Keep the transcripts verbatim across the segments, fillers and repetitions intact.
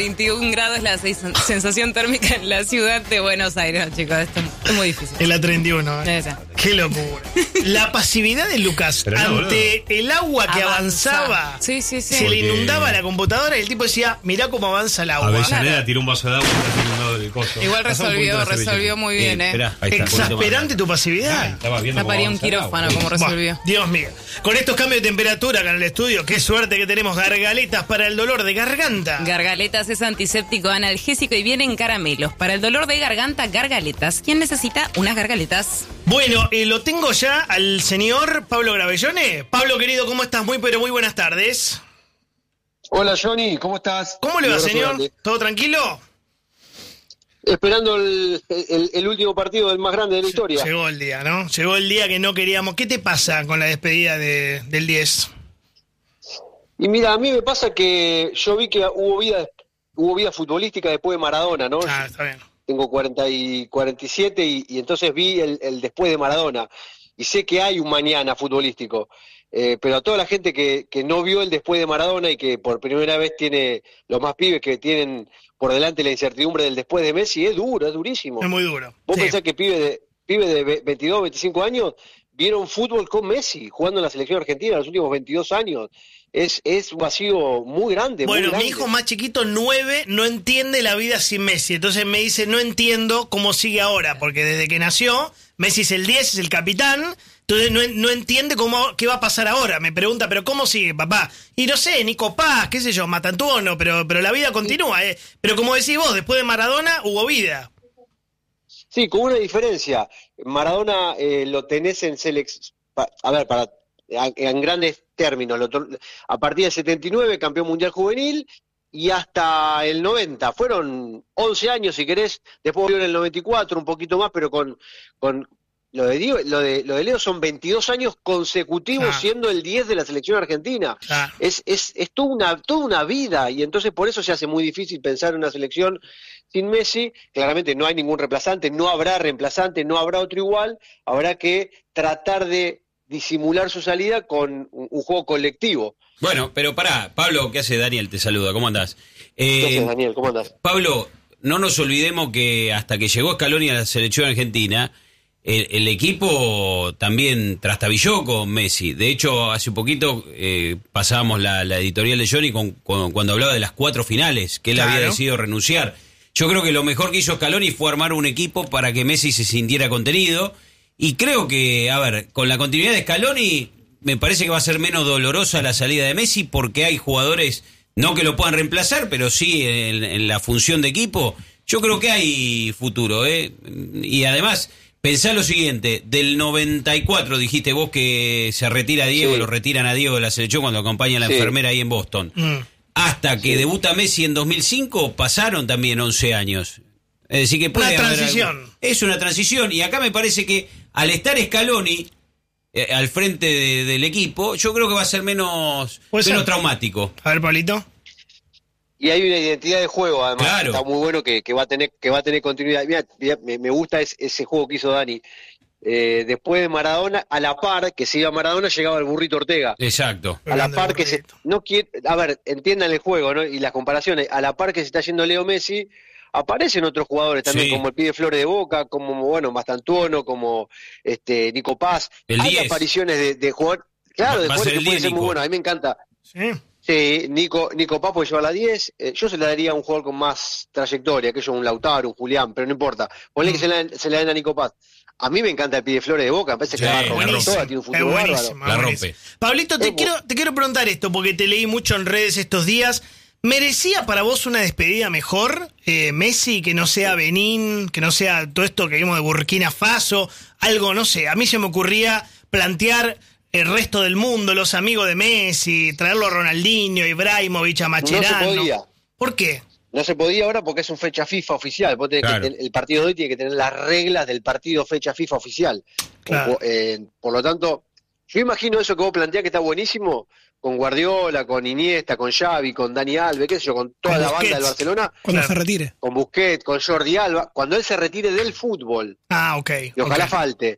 veintiún grados la sensación térmica en la ciudad de Buenos Aires, no, chicos, esto es muy difícil. En la treinta y uno, ¿eh? Esa. Qué locura. La pasividad de Lucas Pero no, ante boludo. el agua que Avanza. avanzaba. Sí, sí, sí. Se le Porque- inundaba la computadora y el tipo decía, mirá cómo avanza el agua. Avellaneda Claro. tiró un vaso de agua y está inundado del coso. Igual Pasá un poquito resolvió, la servilleta. resolvió muy bien, ¿eh? Esperá, ahí está, un poquito más. Exasperante tu pasividad. Ay, estaba viendo cómo Taparía un avanza el agua. quirófano como resolvió. Buah, Dios mío. Con estos cambios de temperatura acá en el estudio, qué suerte que tenemos gargaletas para el dolor de garganta. Gargaletas es antiséptico, analgésico y viene en caramelos. Para el dolor de garganta, gargaletas. ¿Quién necesita unas gargaletas? Bueno, eh, lo tengo ya al señor Pablo Gravellone. Pablo, querido, ¿cómo estás? Muy, pero muy buenas tardes. Hola Johnny, ¿cómo estás? ¿Cómo le va, Un abrazo señor? grande. ¿Todo tranquilo? Esperando el, el- el último partido del más grande de la historia. Llegó el día, ¿no? Llegó el día que no queríamos. ¿Qué te pasa con la despedida de, del diez? Y mira, a mí me pasa que yo vi que hubo vida, hubo vida futbolística después de Maradona, ¿no? Ah, está bien. Tengo cuarenta y cuarenta y siete y, y entonces vi el, el después de Maradona. Y sé que hay un mañana futbolístico. Eh, pero a toda la gente que, que no vio el después de Maradona y que por primera vez tiene los más pibes que tienen por delante la incertidumbre del después de Messi, es duro, es durísimo. Es muy duro. Vos Sí. pensás que pibes de, pibe de ve- veintidós, veinticinco años vieron fútbol con Messi, jugando en la selección argentina los últimos veintidós años. Es, es un vacío muy grande. muy Bueno, grande. mi hijo más chiquito, nueve, no entiende la vida sin Messi. Entonces me dice, no entiendo cómo sigue ahora, porque desde que nació, Messi es el diez, es el capitán. Entonces no, no entiende cómo qué va a pasar ahora. Me pregunta, ¿pero cómo sigue, papá? Y no sé, Nico Paz, qué sé yo, Matantuono, pero, pero la vida continúa. ¿eh? Pero como decís vos, después de Maradona hubo vida. Sí, con una diferencia. Maradona eh, lo tenés en selección. A ver, para a- en grandes términos, lo to- a partir del setenta y nueve, campeón mundial juvenil, y hasta el noventa. Fueron once años, si querés. Después volvió en el noventa y cuatro, un poquito más, pero con. con lo de, Dio- lo, de, lo de Leo son veintidós años consecutivos Ah. siendo el diez de la selección argentina. Ah, Es, es, es toda una, toda una vida, y entonces por eso se hace muy difícil pensar en una selección sin Messi. Claramente no hay ningún reemplazante, no habrá reemplazante, no habrá otro igual. Habrá que tratar de disimular su salida con un, un juego colectivo. Bueno, pero pará, Pablo, ¿qué hace? Daniel te saluda, ¿cómo andás? Eh, Entonces, Daniel, ¿cómo andás? Pablo, no nos olvidemos que hasta que llegó Scaloni a la selección argentina, el, el equipo también trastabilló con Messi. De hecho, hace un poquito eh, pasábamos la, la editorial de Johnny con, con- cuando hablaba de las cuatro finales, que él Claro. había decidido renunciar. Yo creo que lo mejor que hizo Scaloni fue armar un equipo para que Messi se sintiera contenido. Y creo que, a ver, con la continuidad de Scaloni, me parece que va a ser menos dolorosa la salida de Messi porque hay jugadores, no que lo puedan reemplazar, pero sí en, en la función de equipo. Yo creo que hay futuro, ¿eh? Y además, pensá lo siguiente, del noventa y cuatro dijiste vos que se retira Diego, Sí. lo retiran a Diego de la selección cuando acompaña a la Sí. enfermera ahí en Boston. mm. Hasta que Sí. debuta Messi en dos mil cinco, pasaron también once años. Es decir, que puede Una haber transición. algo- Es una transición. Y acá me parece que al estar Scaloni eh, al frente de- del equipo, yo creo que va a ser menos, Puede menos ser. traumático. A ver, Pablito. Y hay una identidad de juego, además, Claro. que está muy bueno, que, que va a tener que va a tener continuidad. Mira, mira, me, me gusta es- ese juego que hizo Dani. Eh, después de Maradona, a la par que se iba Maradona, llegaba el Burrito Ortega. Exacto. A la Grande par que se Burrito. no quiere, a ver, entiendan el juego, ¿no? Y las comparaciones, a la par que se está yendo Leo Messi, aparecen otros jugadores también, Sí. como el pibe Flores de Boca, como bueno, Mastantuono, como este Nico Paz. El Hay diez. apariciones de, de jugadores, claro, Va- de va a jugadores ser que el pueden diez, ser muy Nico. buenos, a mí me encanta. Sí. Sí, Nico, Nico Paz puede llevar la diez, eh, yo se la daría a un jugador con más trayectoria, que yo un Lautaro, un Julián, pero no importa. Ponle Mm. que se la, se la den a Nico Paz. A mí me encanta el pibe Flores de Boca, me parece Sí, que la va a la romper rompe. toda, tiene un Es futuro buenísimo, bárbaro. es La buenísimo. rompe. Pablito, te Es bu- quiero, te quiero preguntar esto, porque te leí mucho en redes estos días. ¿Merecía para vos una despedida mejor, eh, Messi, que no sea Benín, que no sea todo esto que vimos de Burkina Faso? Algo, no sé, a mí se me ocurría plantear el resto del mundo, los amigos de Messi, traerlo a Ronaldinho, Ibrahimovic, a Macherano. No se podía. ¿Por qué? No se podía ahora porque es un fecha FIFA oficial. Vos tenés Claro. que ten- el partido de hoy tiene que tener las reglas del partido fecha FIFA oficial. Claro. O- eh, por lo tanto, yo imagino eso que vos planteás que está buenísimo, con Guardiola, con Iniesta, con Xavi, con Dani Alves, qué sé yo, con toda Con la Busquets. banda del Barcelona, Cuando Claro. se retire. con Busquets, con Jordi Alba, cuando él se retire del fútbol, Ah, ok. y ojalá ok. falte.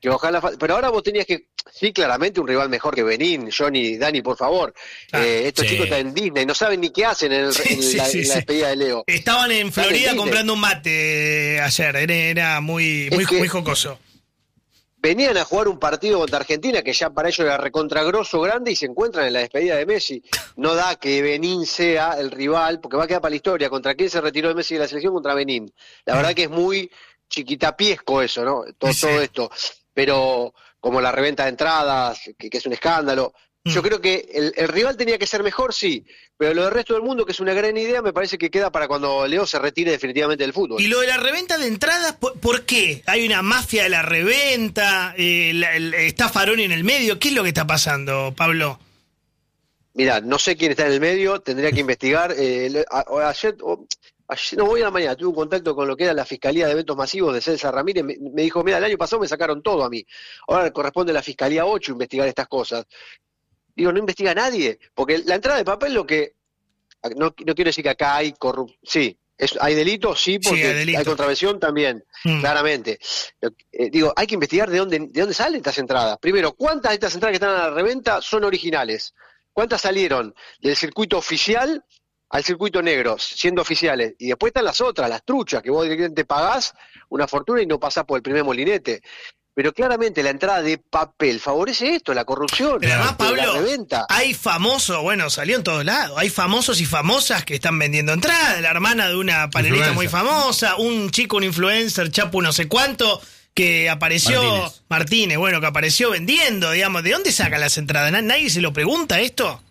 que ojalá, fa- pero ahora vos tenías que, sí, claramente un rival mejor que Benín, Johnny, Dani, por favor. Ah, eh, estos sí. chicos están en Disney, no saben ni qué hacen en, el, Sí, en sí, la, sí, en la sí. despedida de Leo. Estaban en Están en Florida Disney. comprando un mate ayer, era, era muy, Es muy, que- muy jocoso. Venían a jugar un partido contra Argentina que ya para ellos era recontragroso grande y se encuentran en la despedida de Messi. No da que Benín sea el rival, porque va a quedar para la historia. ¿Contra quién se retiró de Messi de la selección? Contra Benín. La verdad que es muy chiquitapiesco eso, ¿no? Todo, Sí. todo esto. Pero como la reventa de entradas, que, que es un escándalo. Yo Mm. creo que el, el rival tenía que ser mejor, sí, pero lo del resto del mundo, que es una gran idea, me parece que queda para cuando Leo se retire definitivamente del fútbol. Y lo de la reventa de entradas, ¿por, por qué? ¿Hay una mafia de la reventa? Eh, la- el- ¿Está Faroni en el medio? ¿Qué es lo que está pasando, Pablo? Mira, no sé quién está en el medio, tendría que investigar. Eh, le- a- o ayer, o- ayer, no voy a la mañana, tuve un contacto con lo que era la Fiscalía de Eventos Masivos de César Ramírez, me, me dijo, mira, el año pasado me sacaron todo a mí, ahora le corresponde a la Fiscalía ocho investigar estas cosas. Digo, no investiga nadie, porque la entrada de papel lo que, no, no quiero decir que acá hay corrupción, sí, es, hay delitos, sí, porque Sí, hay hay, delito. contravención también, Mm. claramente. Eh, digo, hay que investigar de dónde, de dónde salen estas entradas. Primero, ¿cuántas de estas entradas que están a la reventa son originales? ¿Cuántas salieron del circuito oficial al circuito negro, siendo oficiales? Y después están las otras, las truchas, que vos directamente pagás una fortuna y no pasás por el primer molinete. Pero claramente la entrada de papel favorece esto, la corrupción, Pero además, la Pablo, reventa. hay famosos, bueno, salió en todos lados, hay famosos y famosas que están vendiendo entradas, la hermana de una panelista Influencer. muy famosa, un chico, un influencer, Chapu no sé cuánto, que apareció, Martínez. Martínez, bueno, que apareció vendiendo, digamos, ¿de dónde sacan las entradas? ¿Na- ¿Nadie se lo pregunta esto?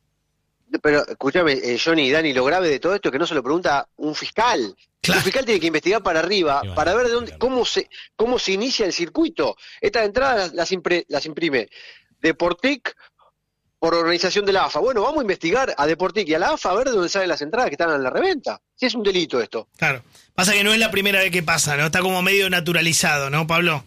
Pero escúchame, eh, Johnny y Dani, lo grave de todo esto es que no se lo pregunta un fiscal. Claro. Un fiscal tiene que investigar para arriba, Y bueno, para ver de dónde, claro. cómo se, cómo se inicia el circuito. Estas entradas las, impre- las imprime Deportic por organización de la A F A. Bueno, vamos a investigar a Deportic y a la A F A a ver de dónde salen las entradas que están en la reventa. Si es un delito esto. Claro. Pasa que no es la primera vez que pasa, ¿no? Está como medio naturalizado, ¿no, Pablo?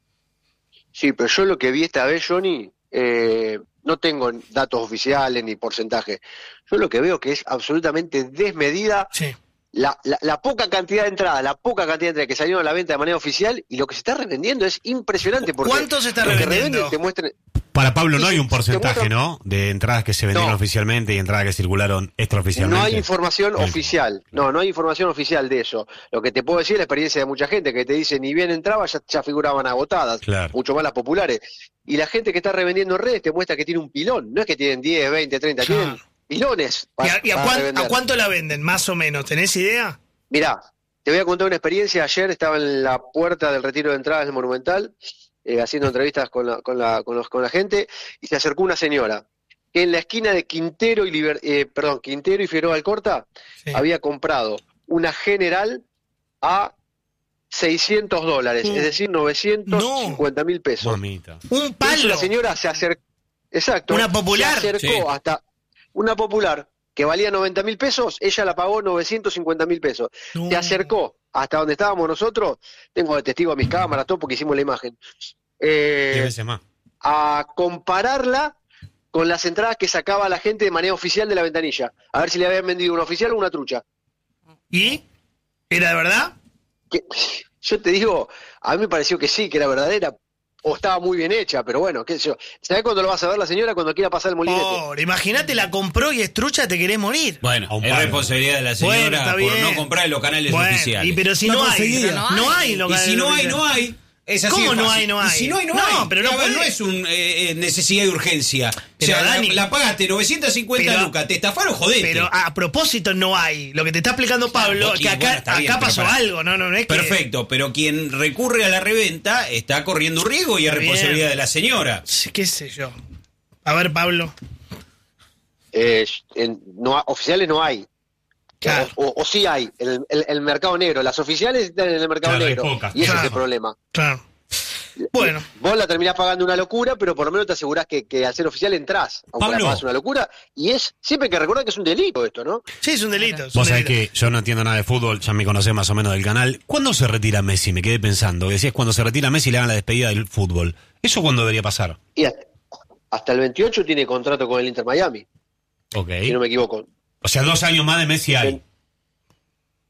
Sí, pero yo lo que vi esta vez, Johnny, eh, no tengo datos oficiales ni porcentaje. Yo lo que veo que es absolutamente desmedida Sí. la, la, la poca cantidad de entradas, la poca cantidad de entradas que salieron a la venta de manera oficial y lo que se está revendiendo es impresionante. Porque ¿Cuánto se está lo que revendiendo? revenden te muestran- Para Pablo, no Sí, hay un sí, te porcentaje, muestra- ¿no? De entradas que se vendieron No. oficialmente y entradas que circularon extraoficialmente. No hay información Bien. oficial, no, no hay información oficial de eso. Lo que te puedo decir es la experiencia de mucha gente que te dice ni bien entraba, ya, ya figuraban agotadas, Claro. mucho más las populares. Y la gente que está revendiendo en redes te muestra que tiene un pilón, no es que tienen diez, veinte, treinta, Claro. tienen pilones ¿Y para, a, y a para cuán- revender. a cuánto la venden, más o menos? ¿Tenés idea? Mirá, te voy a contar una experiencia. Ayer estaba en la puerta del retiro de entradas del Monumental, eh, haciendo entrevistas con la, con, la, con, los- con la gente, y se acercó una señora que en la esquina de Quintero y Liber- eh, perdón, Quintero y Figueroa Alcorta Sí. había comprado una General a seiscientos dólares, Mm. es decir, novecientos cincuenta mil pesos. Mamita. Un Entonces palo. La señora se acercó, exacto, Una popular. se acercó Sí. hasta una popular que valía noventa mil pesos, ella la pagó novecientos cincuenta mil pesos. No. Se acercó hasta donde estábamos nosotros, tengo de testigo a mis cámaras, todo porque hicimos la imagen, eh, Diez veces más. a compararla con las entradas que sacaba la gente de manera oficial de la ventanilla, a ver si le habían vendido una oficial o una trucha. ¿Y? ¿Era de verdad? Que, yo te digo, a mí me pareció que sí, que era verdadera, o estaba muy bien hecha, pero bueno, qué sé yo. ¿Sabés cuándo lo vas a ver la señora? Cuando quiera pasar el molinete. Pobre, imagínate, la compró y es trucha, te querés morir. Bueno, A un es palo. responsabilidad de la señora Bueno, está por bien. no comprar en los canales Bueno, oficiales. y pero si No no, hay, conseguía. no, No hay, hay. locales Y si no hay, oficiales. no hay. Es así ¿Cómo de no fácil. hay, no Y hay? si no hay, no, No, hay. pero no A ver, podés. no es un eh, eh, necesidad de urgencia. Pero, o sea, Dani, la, la pagaste novecientos cincuenta pero- lucas, te estafaron, jodete. Pero a propósito no hay. Lo que te está explicando Pablo, y que acá, bueno, está bien, acá pero pasó para- algo, no, no, no es que... Perfecto, pero quien recurre a la reventa está corriendo un riesgo y es Está bien. responsabilidad de la señora. Sí, qué sé yo. A ver, Pablo. Eh, en- no, ha- oficiales no hay. Claro. O, o- o sí hay, en el, el- el mercado negro. Las oficiales están en el mercado Claro, hay negro. pocas, y ese claro. es el problema. Claro. Bueno, Vos la terminás pagando una locura, pero por lo menos te asegurás que, que al ser oficial entrás, aunque Pablo. la pagás una locura. Y es siempre hay que recordar que es un delito esto, ¿no? sí, es un delito. es un Vos sabés delito. que yo no entiendo nada de fútbol, ya me conocés más o menos del canal. ¿Cuándo se retira Messi? Me quedé pensando. Decías, cuando se retira Messi le hagan la despedida del fútbol. ¿Eso cuándo debería pasar? Y hasta, hasta el veintiocho tiene contrato con el Inter Miami, Ok. si no me equivoco. O sea, dos años más de Messi hay.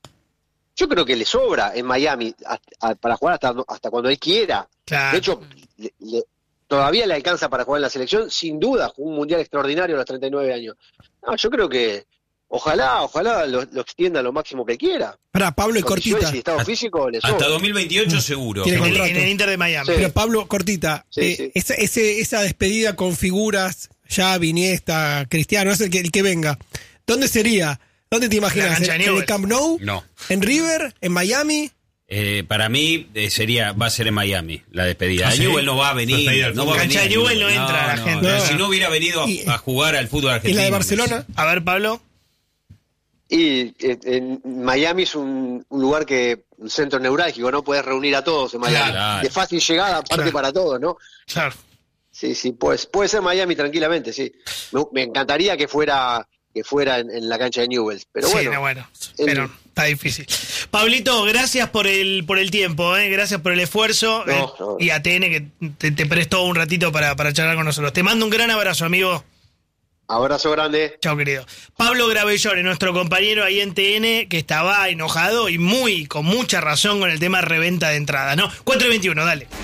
Yo creo que le sobra en Miami a- a- para jugar hasta, hasta cuando él quiera. Claro. De hecho, le- le- todavía le alcanza para jugar en la selección, sin duda, jugó un mundial extraordinario a los treinta y nueve años. No, yo creo que ojalá, ojalá lo, lo extienda lo máximo que quiera. Para Pablo y Condiciones cortita. y estado físico le Hasta sobra. dos mil veintiocho seguro. Tiene En el, contrato. en el Inter de Miami. Sí. Pero Pablo, cortita. Sí, eh, sí. Esa, ese, esa despedida con figuras, ya Iniesta, Cristiano, es el que, el que venga. ¿Dónde sería? ¿Dónde te imaginas? cancha ¿En, de en el Newell's. Camp Nou? No. ¿En River? ¿En Miami? Eh, para mí eh, sería va a ser en Miami la despedida. ¿Ah, sí? Newell no va a venir. Despedida del No va a fútbol. venir. Cancha de Newell no entra la gente. No. Si no hubiera venido a, Y- a jugar al fútbol ¿Y argentino. la de Barcelona? A ver, Pablo. Y eh, en Miami es un, un lugar que, un centro neurálgico, ¿no? Puedes reunir a todos en Miami. Claro. De fácil llegada, aparte Claro. para todos, ¿no? Claro. Sí, sí, pues, puede ser Miami tranquilamente, sí. Me, me encantaría que fuera que fuera en, en la cancha de Newell's, pero sí, bueno. no, bueno. el- Pero está difícil. Pablito, gracias por el por el tiempo, ¿eh? Gracias por el esfuerzo. No, eh, no. Y a T N que te, te prestó un ratito para, para charlar con nosotros. Te mando un gran abrazo, amigo. Abrazo grande. Chao, querido. Pablo Gravellone, nuestro compañero ahí en T N, que estaba enojado y muy, con mucha razón con el tema reventa de entradas, ¿no? cuatro y veintiuno, dale.